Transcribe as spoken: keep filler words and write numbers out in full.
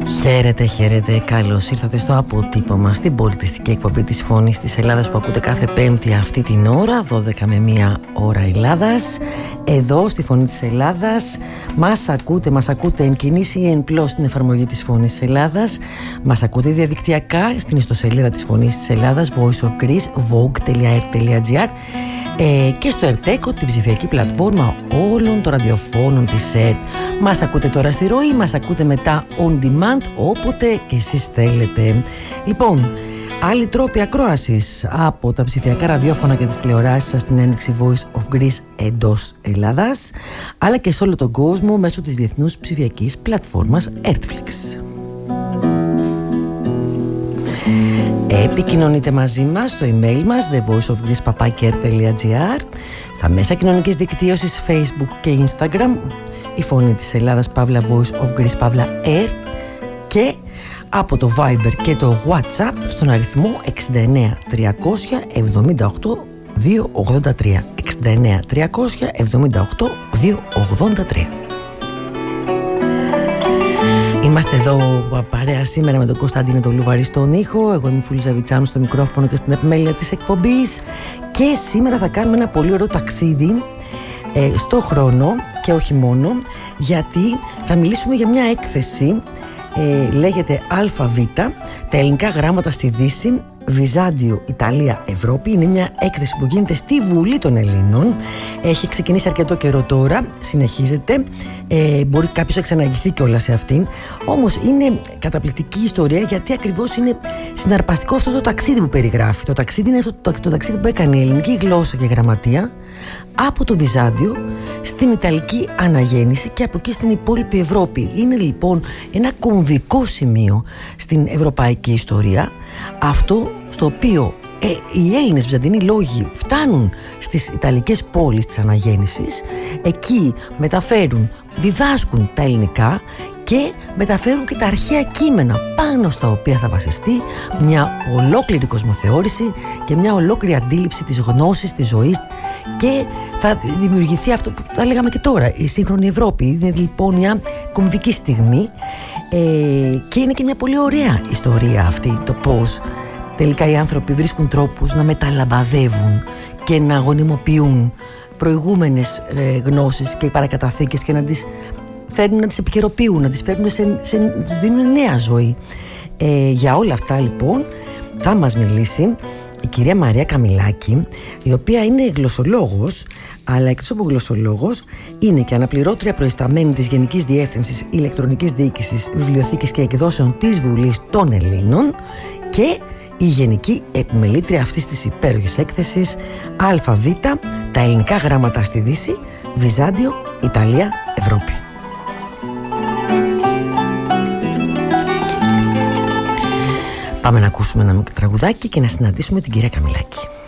Χαίρετε, χαίρετε. Καλώς ήρθατε στο αποτύπωμα, στην πολιτιστική εκπομπή της Φωνής της Ελλάδας που ακούτε κάθε Πέμπτη αυτή την ώρα, δώδεκα με μία ώρα Ελλάδας. Εδώ στη Φωνή της Ελλάδας μας ακούτε, μας ακούτε εν κινήσει ή εν πλώ στην εφαρμογή της Φωνής της Ελλάδας. Μας ακούτε διαδικτυακά στην ιστοσελίδα της Φωνής της Ελλάδας, Voice of Greece, vogue τελεία e r τελεία g r, ε, και στο Ερτέκο, την ψηφιακή πλατφόρμα όλων των ραδιοφώνων της ΕΡΤ. Μας ακούτε τώρα στη ροή, μας ακούτε μετά on demand, όποτε και εσείς θέλετε. Λοιπόν, άλλοι τρόποι ακρόασης από τα ψηφιακά ραδιόφωνα και τις τηλεοράσεις σας στην ένδειξη Voice of Greece εντός Ελλάδας, αλλά και σε όλο τον κόσμο μέσω της διεθνούς ψηφιακής πλατφόρμας Ertflix. Επικοινωνείτε μαζί μας στο email μας the voice of greece παπάκι r τελεία g r, στα μέσα κοινωνικής δικτύωσης Facebook και Instagram η Φωνή της Ελλάδας παύλα Voice of Greece παύλα Earth, και από το Viber και το WhatsApp στον αριθμό εξήντα εννέα τριακόσια εβδομήντα οκτώ διακόσια ογδόντα τρία εξήντα εννέα τριακόσια εβδομήντα οκτώ διακόσια ογδόντα τρία. Είμαστε εδώ παρέα σήμερα με τον Κωνσταντίνο τον Λουβαρή στον ήχο. Εγώ είμαι η Φούλη Ζαβιτσάνου στο μικρόφωνο και στην επιμέλεια της εκπομπής. Και σήμερα θα κάνουμε ένα πολύ ωραίο ταξίδι ε, στο χρόνο και όχι μόνο, γιατί θα μιλήσουμε για μια έκθεση, ε, λέγεται ΑΒ, τα ελληνικά γράμματα στη Δύση, Βυζάντιο, Ιταλία, Ευρώπη. Είναι μια έκθεση που γίνεται στη Βουλή των Ελλήνων. Έχει ξεκινήσει αρκετό καιρό τώρα, συνεχίζεται. Ε, μπορεί κάποιος να ξαναγηθεί κιόλας σε αυτήν. Όμως είναι καταπληκτική ιστορία, γιατί ακριβώς είναι συναρπαστικό αυτό το ταξίδι που περιγράφει. Το ταξίδι είναι αυτό το, το ταξίδι που έκανε η ελληνική γλώσσα και γραμματεία από το Βυζάντιο στην Ιταλική αναγέννηση και από εκεί στην υπόλοιπη Ευρώπη. Είναι λοιπόν ένα κομβικό σημείο στην ευρωπαϊκή ιστορία, αυτό στο οποίο ε, οι Έλληνες βυζαντινοί λόγοι φτάνουν στις Ιταλικές πόλεις της αναγέννησης, εκεί μεταφέρουν, διδάσκουν τα ελληνικά και μεταφέρουν και τα αρχαία κείμενα πάνω στα οποία θα βασιστεί μια ολόκληρη κοσμοθεώρηση και μια ολόκληρη αντίληψη της γνώσης, της ζωής, και θα δημιουργηθεί αυτό που τα λέγαμε και τώρα, η σύγχρονη Ευρώπη. Είναι λοιπόν μια κομβική στιγμή, ε, και είναι και μια πολύ ωραία ιστορία αυτή, το πώς τελικά οι άνθρωποι βρίσκουν τρόπους να μεταλαμπαδεύουν και να γονιμοποιούν προηγούμενες ε, γνώσεις και παρακαταθήκες και να τις φέρνουν, να τις επικαιροποιούν, να τις φέρνουν σε, σε, να τους δίνουν νέα ζωή. Ε, για όλα αυτά λοιπόν θα μας μιλήσει η κυρία Μαρία Καμιλάκη, η οποία είναι γλωσσολόγος, αλλά εκτός από γλωσσολόγος είναι και αναπληρώτρια προϊσταμένη της Γενικής Διεύθυνσης Ηλεκτρονικής Διοίκησης, Βιβλιοθήκης και Εκδόσεων της Βουλής των Ελλήνων και η Γενική Επιμελήτρια αυτής της υπέροχης έκθεσης ΑΒ, τα ελληνικά γράμματα στη Δύση, Βυζάντιο, Ιταλία, Ευρώπη. Πάμε να ακούσουμε ένα τραγουδάκι και να συναντήσουμε την κυρία Καμιλάκη.